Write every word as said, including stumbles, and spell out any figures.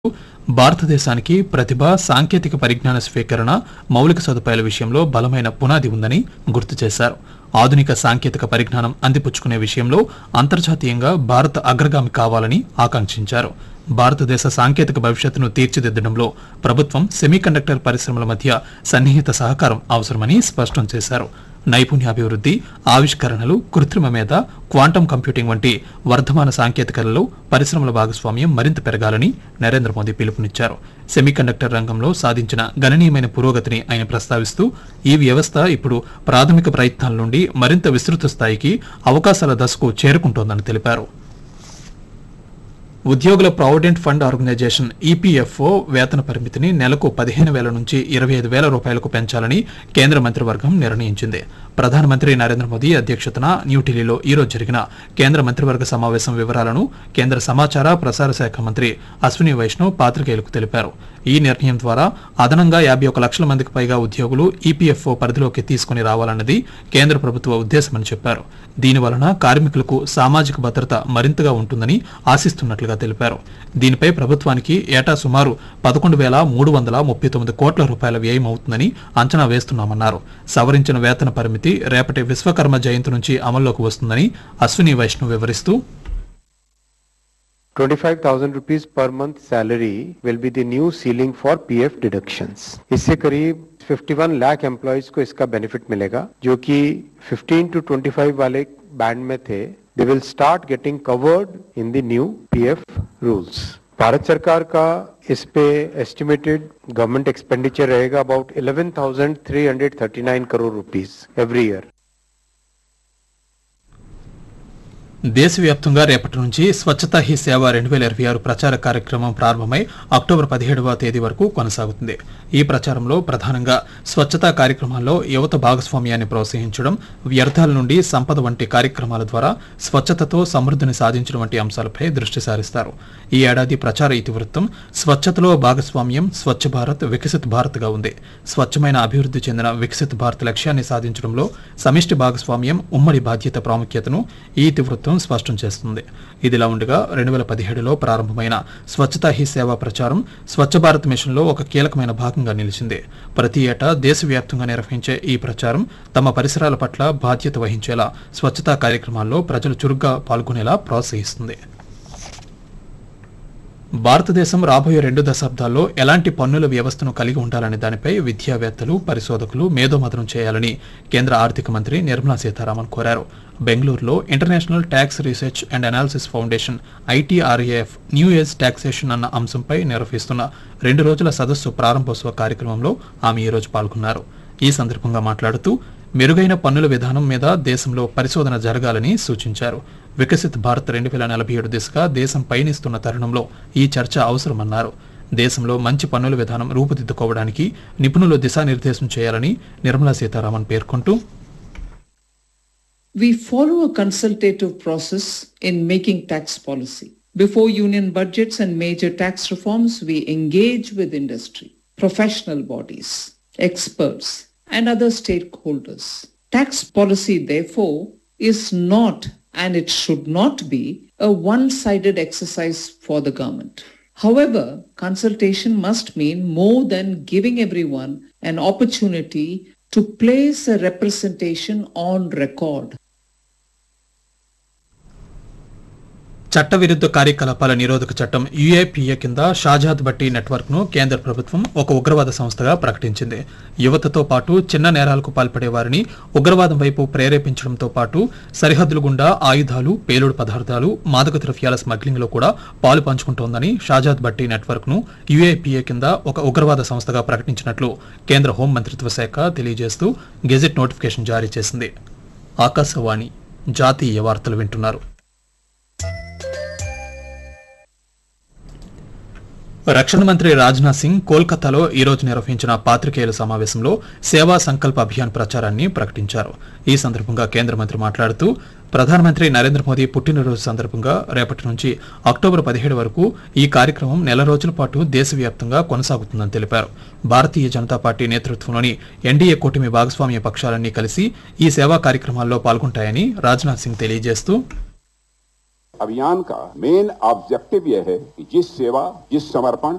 భారతదేశానికి ప్రతిభ, సాంకేతిక పరిజ్ఞాన స్వీకరణ, మౌలిక సదుపాయాల విషయంలో బలమైన పునాది ఉందని గుర్తు చేశారు. ఆధునిక సాంకేతిక పరిజ్ఞానం అందిపుచ్చుకునే విషయంలో అంతర్జాతీయంగా భారత్ అగ్రగామి కావాలని ఆకాంక్షించారు. భారతదేశ సాంకేతిక భవిష్యత్తును తీర్చిదిద్దడంలో ప్రభుత్వం సెమీకండక్టర్ పరిశ్రమల మధ్య సన్నిహిత సహకారం అవసరమని స్పష్టం చేశారు. నైపుణ్యాభివృద్ధి, ఆవిష్కరణలు, కృత్రిమ మేధ, క్వాంటం కంప్యూటింగ్ వంటి వర్ధమాన సాంకేతికలలో పరిశ్రమల భాగస్వామ్యం మరింత పెరగాలని నరేంద్ర మోదీ పిలుపునిచ్చారు. సెమీకండక్టర్ రంగంలో సాధించిన గణనీయమైన పురోగతిని ఆయన ప్రస్తావిస్తూ ఈ వ్యవస్థ ఇప్పుడు ప్రాథమిక ప్రయత్నాల నుండి మరింత విస్తృత స్థాయికి అవకాశాల దశకు చేరుకుంటోందని తెలిపారు. ఉద్యోగుల ప్రావిడెంట్ ఫండ్ ఆర్గనైజేషన్ ఈపీఎఫ్ఓ వేతన పరిమితిని నెలకు పదిహేను వేల నుంచి ఇరవై ఐదు వేల రూపాయలకు పెంచాలని కేంద్ర మంత్రివర్గం నిర్ణయించింది. ప్రధానమంత్రి నరేంద్ర మోదీ అధ్యక్షతన న్యూఢిల్లీలో ఈ రోజు జరిగిన కేంద్ర మంత్రివర్గ సమావేశం వివరాలను కేంద్ర సమాచార ప్రసార శాఖ మంత్రి అశ్విని వైష్ణవ్ పాత్రికేయులకు తెలిపారు. ఈ నిర్ణయం ద్వారా అదనంగా యాభై ఒక లక్షల మందికి పైగా ఉద్యోగులు ఈపీఎఫ్ఓ పరిధిలోకి తీసుకుని రావాలన్నది కేంద్ర ప్రభుత్వ ఉద్దేశమని చెప్పారు. దీనివలన కార్మికులకు సామాజిక భద్రత మరింతగా ఉంటుందని ఆశిస్తున్నట్లుగా తెలిపారు. దీనిపై ప్రభుత్వానికి ఏటా సుమారు పదకొండు వేల మూడు వందల ముప్పై తొమ్మిది కోట్ల రూపాయల వ్యయం అవుతుందని అంచనా వేస్తున్నామన్నారు. సవరించిన వేతన పరిమితి రేపటి విశ్వకర్మ జయంతి నుంచి అమల్లోకి వస్తుందని అశ్విని వైష్ణవ్ వివరిస్తూ, twenty-five thousand rupees per month salary will be the new ceiling for P F deductions. इससे करीब इक्यावन लाख एम्प्लॉइज को इसका बेनिफिट मिलेगा, जो कि fifteen to twenty-five वाले बैंड में थे. They will start getting covered in the new P F rules. Bharat सरकार का इस पे एस्टिमेटेड गवर्नमेंट एक्सपेंडिचर रहेगा about eleven thousand three hundred thirty-nine crore rupees every year. దేశవ్యాప్తంగా రేపటి నుంచి స్వచ్ఛతా హీ సేవ రెండు వేల ఇరవై ఆరు ప్రచార కార్యక్రమం ప్రారంభమై అక్టోబర్ పదిహేడవ తేదీ వరకు కొనసాగుతుంది. ఈ ప్రచారంలో ప్రధానంగా స్వచ్ఛతా కార్యక్రమాల్లో యువత భాగస్వామ్యాన్ని ప్రోత్సహించడం, వ్యర్థాల నుండి సంపద వంటి కార్యక్రమాల ద్వారా స్వచ్ఛతతో సమృద్ధిని సాధించడం వంటి అంశాలపై దృష్టి సారిస్తారు. ఈ ఏడాది ప్రచార ఇతివృత్తం స్వచ్ఛతలో భాగస్వామ్యం, స్వచ్ఛ భారత్, వికసిత్ భారత్ గా ఉంది. స్వచ్ఛమైన అభివృద్ధి చెందిన వికసిత్ భారత్ లక్ష్యాన్ని సాధించడంలో సమిష్టి భాగస్వామ్యం, ఉమ్మడి బాధ్యత ప్రాముఖ్యతను ఈ ఇతివృత్తం స్పష్టం చేస్తుంది. ఇదిలా ఉండగా రెండు వేల పదిహేడులో ప్రారంభమైన స్వచ్ఛతా హీ సేవ ప్రచారం స్వచ్ఛ భారత్ మిషన్ లో ఒక కీలకమైన భాగంగా నిలిచింది. ప్రతి ఏటా దేశవ్యాప్తంగా నిర్వహించే ఈ ప్రచారం తమ పరిసరాల పట్ల బాధ్యత వహించేలా స్వచ్ఛతా కార్యక్రమాల్లో ప్రజలు చురుగ్గా పాల్గొనేలా ప్రోత్సహిస్తుంది. భారతదేశం రాబోయే రెండు దశాబ్దాల్లో ఎలాంటి పన్నుల వ్యవస్థను కలిగి ఉండాలనే దానిపై విద్యావేత్తలు, పరిశోధకులు మేధోమథనం చేయాలని కేంద్ర ఆర్థిక మంత్రి నిర్మలా సీతారామన్ కోరారు. బెంగళూరులో international tax research and analysis foundation ITRAF new age taxation అన్న అంశంపై నిర్వహిస్తున్న రెండు రోజుల సదస్సు ప్రారంభోత్సవ కార్యక్రమంలో ఆమె ఈరోజు పాల్గొన్నారు. ఈ సందర్భంగా మాట్లాడుతూ మెరుగైన పన్నుల విధానం మీద దేశంలో పరిశోధన జరగాలని సూచించారు. వికసిత్ భారత్ రెండు వేల నలభై ఏడు దిశగా దేశం పయనిస్తున్న తరుణంలో ఈ చర్చ అవసరమన్నారు. దేశంలో మంచి పన్నుల విధానం రూపుదిద్దుకోవడానికి నిపుణులు దిశానిర్దేశం చేయాలని నిర్మలా సీతారామన్ పేర్కొంటూ, We follow a consultative process in making tax policy. Before union budgets and major tax reforms, we engage with industry, professional bodies, experts, and other stakeholders. Tax policy, therefore, is not, and it should not be, a one-sided exercise for the government. However, consultation must mean more than giving everyone an opportunity to place a representation on record. చట్టవిరుద్ధ కార్యకలాపాల నిరోధక చట్టం UAPA కింద Shahzad Bhatti network ను కేంద్ర ప్రభుత్వం ఒక ఉగ్రవాద సంస్థగా ప్రకటించింది. యువతతో పాటు చిన్న నేరాలకు పాల్పడే వారిని ఉగ్రవాదం వైపు ప్రేరేపించడంతో పాటు సరిహద్దులు గుండా ఆయుధాలు, పేలుడు పదార్థాలు, మాదక ద్రవ్యాల స్మగ్లింగ్ లో కూడా పాలు పంచుకుంటోందని షాజాద్ భట్టి నెట్వర్క్ ను యూఏపీఏ కింద ఒక ఉగ్రవాద సంస్థగా ప్రకటించినట్లు కేంద్ర హోం మంత్రిత్వ శాఖ తెలియజేస్తూ గెజెట్ నోటిఫికేషన్ జారీ చేసింది. ఆకాశవాణి జాతీయ వార్తలు వింటున్నారు. రక్షణ మంత్రి రాజ్నాథ్ సింగ్ కోల్కతాలో ఈ రోజు నిర్వహించిన పాత్రికేయుల సమావేశంలో సేవా సంకల్ప అభియాన్ ప్రచారాన్ని ప్రకటించారు. ఈ సందర్భంగా కేంద్ర మంత్రి మాట్లాడుతూ ప్రధానమంత్రి నరేంద్ర మోదీ పుట్టినరోజు సందర్భంగా రేపటి నుంచి అక్టోబర్ పదిహేడు వరకు ఈ కార్యక్రమం నెల రోజుల పాటు దేశవ్యాప్తంగా కొనసాగుతుందని తెలిపారు. భారతీయ జనతా పార్టీ నేతృత్వంలోని ఎన్డీఏ కూటమి భాగస్వామ్య పక్షాలన్నీ కలిసి ఈ సేవా కార్యక్రమాల్లో పాల్గొంటాయని రాజ్నాథ్ సింగ్ తెలియజేస్తూ, अभियान का मेन ऑब्जेक्टिव यह है कि जिस सेवा, जिस समर्पण